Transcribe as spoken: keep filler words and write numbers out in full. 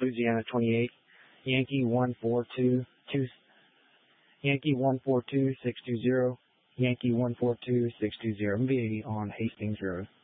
Louisiana twenty-eight, Yankee one four two two, Yankee one four two six two zero, Yankee one four two six two zero. I'm be on Hastings Road.